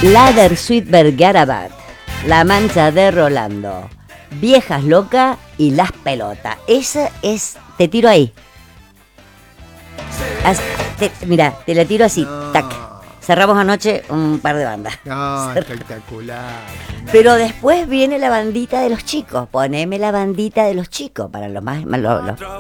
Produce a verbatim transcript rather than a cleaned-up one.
Ladder Sweet Bergarabat, La Mancha de Rolando, Viejas Loca y Las Pelotas. Esa es, te tiro ahí. As, te, mira, te la tiro así, no. Tac. Cerramos anoche un par de bandas. No, espectacular. Pero después viene la bandita de los chicos. Poneme la bandita de los chicos para los más, los, los